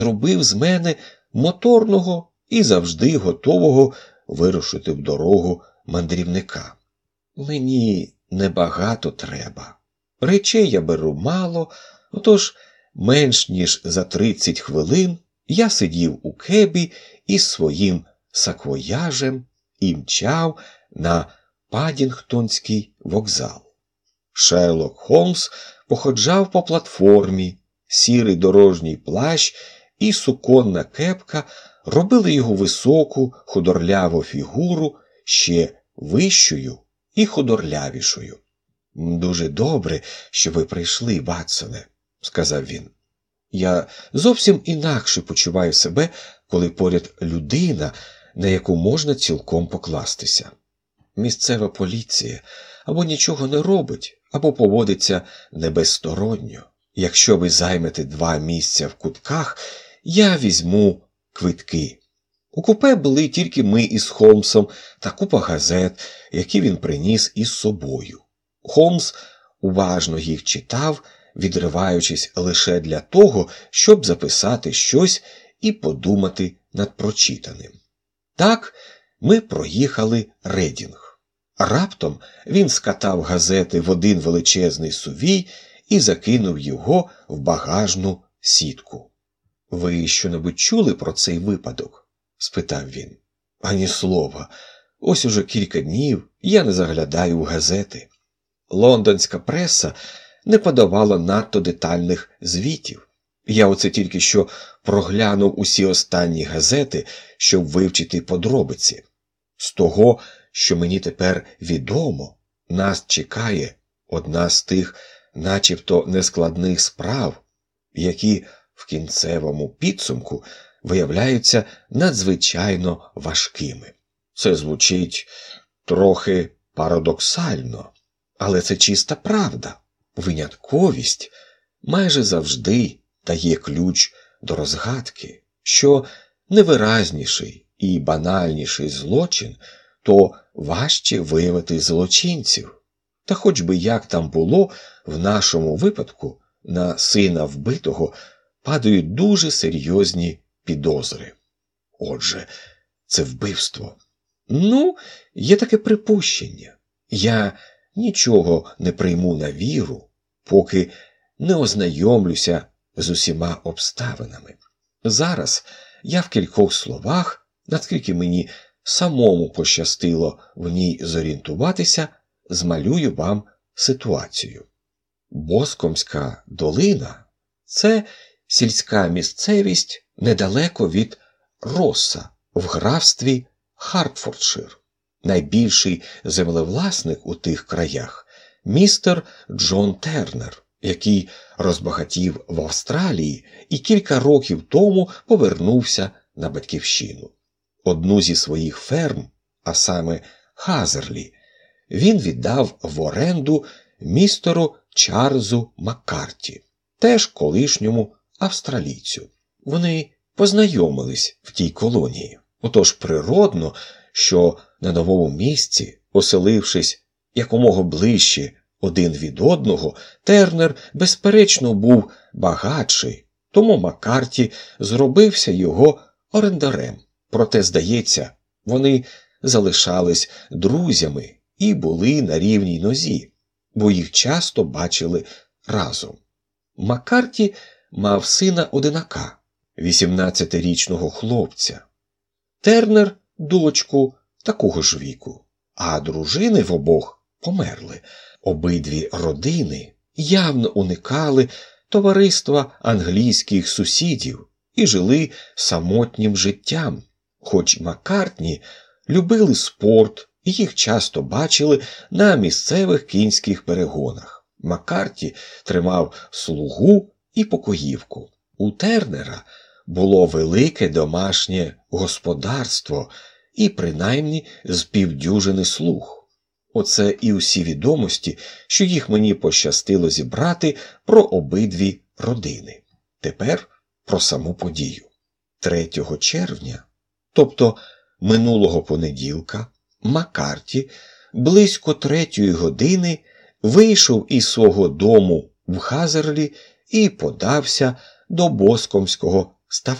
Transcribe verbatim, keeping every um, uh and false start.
зробив з мене моторного і завжди готового вирушити в дорогу мандрівника. Мені небагато треба. Речей я беру мало, отож менш ніж за тридцять хвилин я сидів у кебі із своїм саквояжем і мчав на Паддінгтонський вокзал. Шерлок Холмс походжав по платформі, сірий дорожній плащ і суконна кепка робили його високу, худорляву фігуру ще вищою і худорлявішою. «Дуже добре, що ви прийшли, Ватсоне», – сказав він. «Я зовсім інакше почуваю себе, коли поряд людина, на яку можна цілком покластися. Місцева поліція або нічого не робить, або поводиться небезсторонньо. Якщо ви займете два місця в кутках, я візьму квитки». У купе були тільки ми із Холмсом та купа газет, які він приніс із собою. Холмс уважно їх читав, відриваючись лише для того, щоб записати щось і подумати над прочитаним. Так ми проїхали Редінг. Раптом він скатав газети в один величезний сувій і закинув його в багажну сітку. «Ви що-небудь чули про цей випадок?» – спитав він. «Ані слова. Ось уже кілька днів я не заглядаю в газети. Лондонська преса не подавала надто детальних звітів. Я оце тільки що проглянув усі останні газети, щоб вивчити подробиці. З того, що мені тепер відомо, нас чекає одна з тих начебто нескладних справ, які в кінцевому підсумку виявляються надзвичайно важкими. Це звучить трохи парадоксально, але це чиста правда. Винятковість майже завжди дає ключ до розгадки, що невиразніший і банальніший злочин, то важче виявити злочинців. Та хоч би як там було, в нашому випадку на сина вбитого падають дуже серйозні підозри. Отже, це вбивство. Ну, є таке припущення. Я нічого не прийму на віру, поки не ознайомлюся з усіма обставинами. Зараз я в кількох словах, наскільки мені самому пощастило в ній зорієнтуватися, змалюю вам ситуацію. Боскомська долина – це сільська місцевість недалеко від Росса в графстві Хартфордшир. Найбільший землевласник у тих краях – містер Джон Тернер, який розбагатів в Австралії і кілька років тому повернувся на батьківщину. Одну зі своїх ферм, а саме Хазерлі, він віддав в оренду містеру Чарльзу Маккарті, теж колишньому австралійцю. Вони познайомились в тій колонії. Отож природно, що на новому місці, оселившись якомога ближче один від одного, Тернер, безперечно, був багатший, тому Маккарті зробився його орендарем. Проте, здається, вони залишались друзями і були на рівній нозі, бо їх часто бачили разом. Маккарті мав сина-одинака, вісімнадцятирічного хлопця. Тернер – дочку такого ж віку, а дружини в обох померли. Обидві родини явно уникали товариства англійських сусідів і жили самотнім життям. Хоч Маккартні любили спорт і їх часто бачили на місцевих кінських перегонах. Маккарті тримав слугу і покоївку. У Тернера було велике домашнє господарство і принаймні з півдюжини слуг. Оце і усі відомості, що їх мені пощастило зібрати про обидві родини. Тепер про саму подію. третього червня, тобто минулого понеділка, Маккарті близько третьої години вийшов із свого дому в Хазерлі і подався до Боскомського став